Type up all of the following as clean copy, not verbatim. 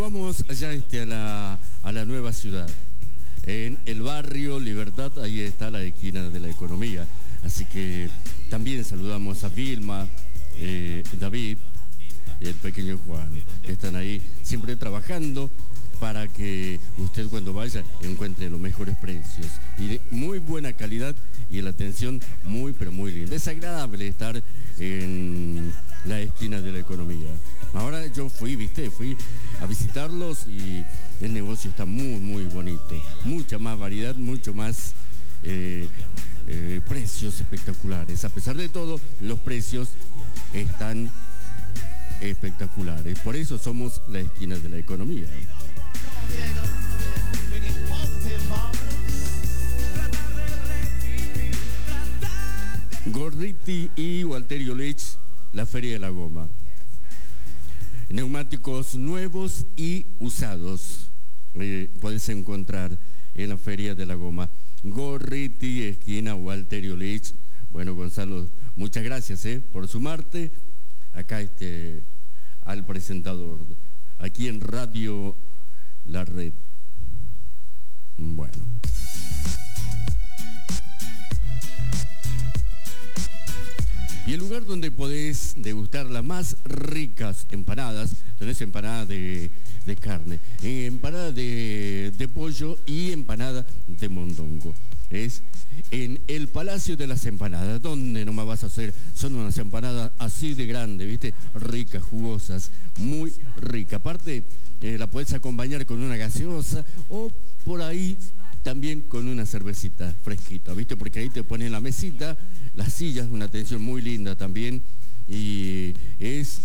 vamos allá a la nueva ciudad. En el barrio Libertad, ahí está la esquina de la economía. Así que también saludamos a Vilma, David y el pequeño Juan, que están ahí siempre trabajando para que usted cuando vaya encuentre los mejores precios y de muy buena calidad y la atención muy pero muy linda. Es agradable estar en la esquina de la economía. Ahora yo fui a visitarlos y el negocio está muy muy bonito, mucha más variedad, mucho más precios espectaculares. A pesar de todo, los precios están espectaculares. Por eso somos la esquina de la economía. Gorriti y Walterio Lech, la Feria de la Goma. Neumáticos nuevos y usados puedes encontrar en la Feria de la Goma. Gorriti, esquina Walterio Lech. Bueno, Gonzalo, muchas gracias por sumarte acá al presentador, aquí en Radio La Red. Bueno. Y el lugar donde podés degustar las más ricas empanadas, tenés empanada de carne, empanada de pollo y empanada de mondongo. Es en el Palacio de las Empanadas, donde nomás vas a hacer, son unas empanadas así de grandes, ¿viste? Ricas, jugosas, muy ricas. Aparte, la podés acompañar con una gaseosa o por ahí también con una cervecita fresquita, ¿viste? Porque ahí te ponen la mesita, las sillas, una atención muy linda también. Y es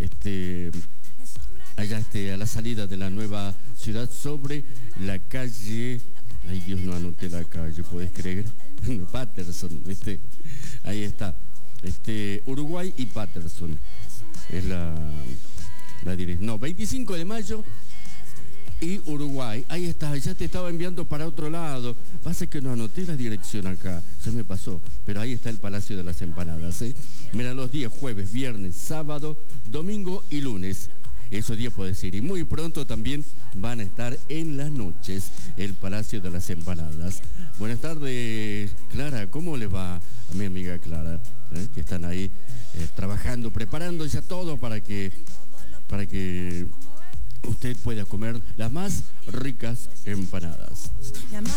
allá a la salida de la nueva ciudad sobre la calle, ay Dios, no anoté la calle, ¿puedes creer? Patterson, ¿viste? Ahí está, Uruguay y Patterson es la dirección. No, 25 de mayo y Uruguay, ahí está, ya te estaba enviando para otro lado. Pasa que no anoté la dirección acá, se me pasó, pero ahí está el Palacio de las Empanadas, Mira, los días jueves, viernes, sábado, domingo y lunes. Esos días puedes ir. Y muy pronto también van a estar en las noches el Palacio de las Empanadas. Buenas tardes, Clara. ¿Cómo le va a mi amiga Clara? Que están ahí trabajando, preparando ya todo para que usted pueda comer las más ricas empanadas.